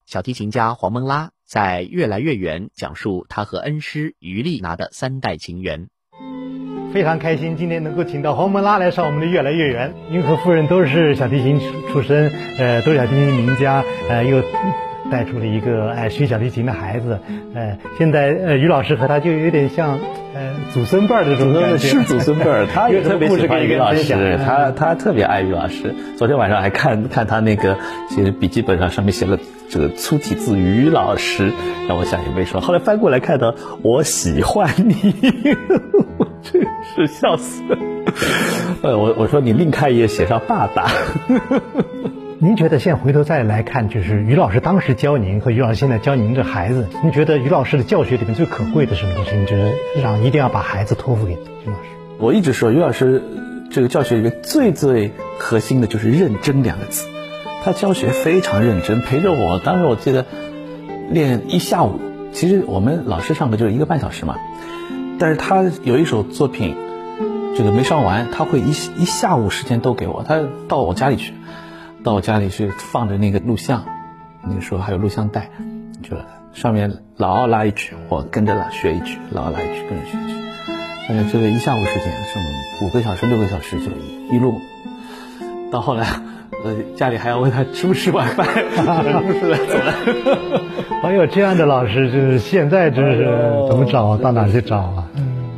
小提琴家黄蒙拉在《越来越远》讲述他和恩师于丽娜的3代情缘。 非常开心今天能够请到黄蒙拉来上我们的《越来越远》。您和夫人都是小提琴出身，都是小提琴名家，又带出了一个学小提琴的孩子。现在于老师和他就有点像祖孙辈的这种感觉， 是祖孙辈儿。他也特别喜欢于老师，他特别爱于老师。昨天晚上还看他那个其实笔记本上面写了这个粗体字于老师，让我想也没说。后来翻过来看到我喜欢你，我真是笑死了。我说你另开一页写上爸爸。 您觉得现在回头再来看，就是于老师当时教您和于老师现在教您的孩子，您觉得于老师的教学里面最可贵的是什么东西？您觉得一定要把孩子托付给于老师？ 我一直说于老师这个教学里面最核心的就是认真2个字。他教学非常认真，陪着我，当时我记得练1下午，其实我们老师上课就是1个半小时嘛，但是他有一首作品这个没上完，他会一下午时间都给我。他到我家里去放着那个录像，那个时候还有录像带，就上面老奥拉一曲，我跟着学一曲，老奥拉一曲跟着学一曲。这个1下午时间，是5个小时6个小时就一路，到后来家里还要问他吃不吃晚饭，不吃了走了。 哎呦，这样的老师就是现在真是怎么找啊？到哪去找啊？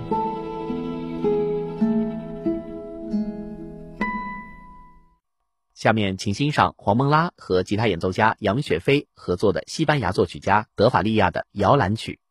下面请欣赏黄蒙拉和吉他演奏家杨雪飞合作的西班牙作曲家德法利亚的摇篮曲。